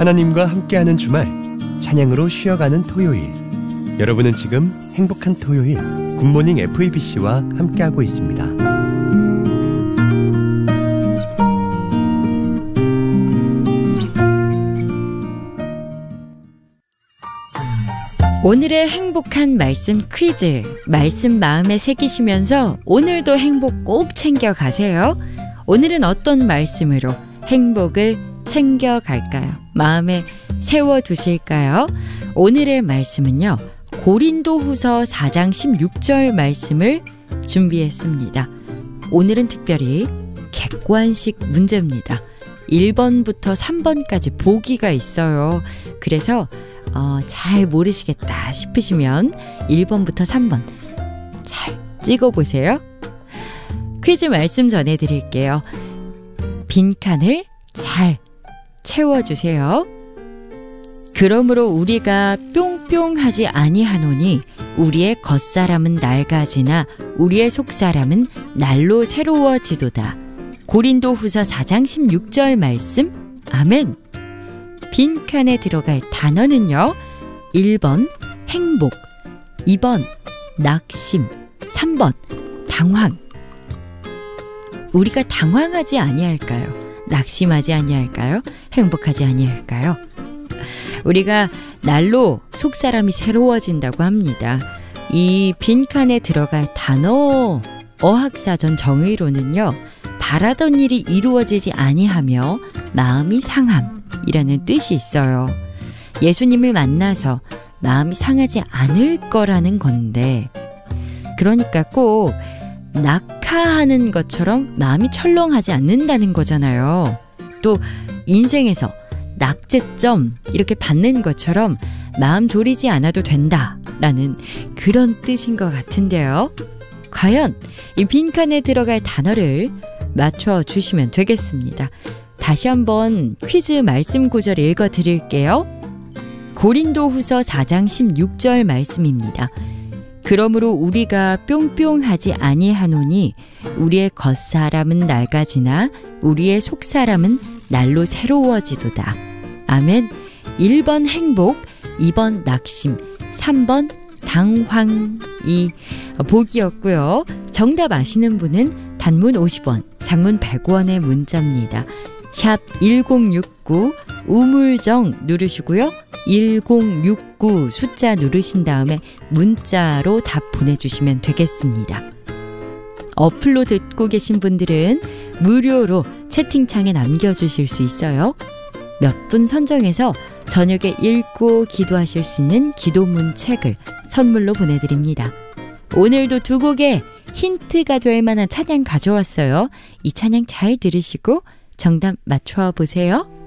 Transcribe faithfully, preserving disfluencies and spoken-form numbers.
하나님과 함께하는 주말, 찬양으로 쉬어가는 토요일. 여러분은 지금 행복한 토요일 굿모닝 에프이비씨와 함께하고 있습니다. 오늘의 행복한 말씀 퀴즈, 말씀 마음에 새기시면서 오늘도 행복 꼭 챙겨가세요. 오늘은 어떤 말씀으로 행복을 챙겨갈까요? 마음에 세워두실까요? 오늘의 말씀은요, 고린도후서 사 장 십육 절 말씀을 준비했습니다. 오늘은 특별히 객관식 문제입니다. 일 번부터 삼 번까지 보기가 있어요. 그래서 어, 잘 모르시겠다 싶으시면 일 번부터 삼 번 잘 찍어보세요. 퀴즈 말씀 전해드릴게요. 빈칸을 잘 채워주세요. 그러므로 우리가 뿅뿅하지 아니하노니 우리의 겉사람은 낡아지나 우리의 속사람은 날로 새로워지도다. 고린도후서 사 장 십육 절 말씀. 아멘. 빈칸에 들어갈 단어는요, 일 번 행복, 이 번 낙심, 삼 번 당황. 우리가 당황하지 아니할까요? 낙심하지 아니할까요? 행복하지 아니할까요? 우리가 날로 속사람이 새로워진다고 합니다. 이 빈칸에 들어갈 단어 어학사전 정의로는요, 바라던 일이 이루어지지 아니하며 마음이 상함이라는 뜻이 있어요. 예수님을 만나서 마음이 상하지 않을 거라는 건데, 그러니까 꼭 낙하하는 것처럼 마음이 철렁하지 않는다는 거잖아요. 또 인생에서 낙제점 이렇게 받는 것처럼 마음 졸이지 않아도 된다라는 그런 뜻인 것 같은데요. 과연 이 빈칸에 들어갈 단어를 맞춰주시면 되겠습니다. 다시 한번 퀴즈 말씀 구절 읽어드릴게요. 고린도후서 사 장 십육 절 말씀입니다. 그러므로 우리가 뿅뿅하지 아니하노니 우리의 겉사람은 낡아지나 우리의 속사람은 날로 새로워지도다. 아멘. 일 번 행복, 이 번 낙심, 삼 번 당황이 복이었고요. 정답 아시는 분은 단문 오십 원, 장문 백 원의 문자입니다. 샵 일공육구 우물정 누르시고요. 일공육구 숫자 누르신 다음에 문자로 답 보내주시면 되겠습니다. 어플로 듣고 계신 분들은 무료로 채팅창에 남겨주실 수 있어요. 몇 분 선정해서 저녁에 읽고 기도하실 수 있는 기도문 책을 선물로 보내드립니다. 오늘도 두 곡의 힌트가 될 만한 찬양 가져왔어요. 이 찬양 잘 들으시고 정답 맞춰보세요.